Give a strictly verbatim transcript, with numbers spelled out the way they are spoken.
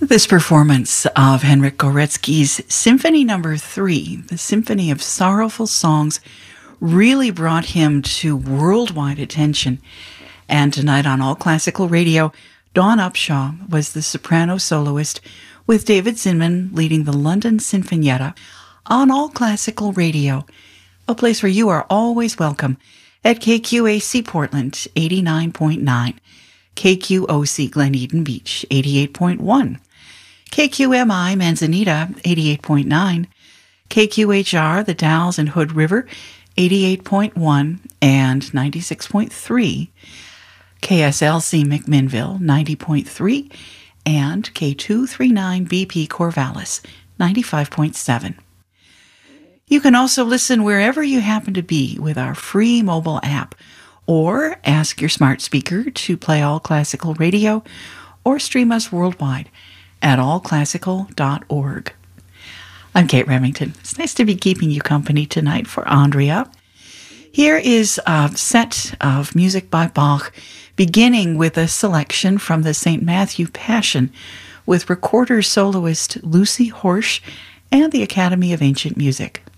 This performance of Henryk Górecki's Symphony Number Three, the Symphony of Sorrowful Songs, really brought him to worldwide attention. And tonight on All Classical Radio, Dawn Upshaw was the soprano soloist, with David Zinman leading the London Sinfonietta on All Classical Radio, a place where you are always welcome at K Q A C Portland eighty-nine point nine, K Q O C Glen Eden Beach eighty-eight point one, K Q M I Manzanita eighty-eight point nine, K Q H R The Dalles and Hood River eighty-eight point one and ninety-six point three, K S L C McMinnville ninety point three, and K two thirty-nine B P Corvallis ninety-five point seven. You can also listen wherever you happen to be with our free mobile app, or ask your smart speaker to play All Classical Radio, or stream us worldwide at all classical dot org. I'm Kate Remington. It's nice to be keeping you company tonight for Andrea. Here is a set of music by Bach, beginning with a selection from the Saint Matthew Passion with recorder soloist Lucy Horsch and the Academy of Ancient Music.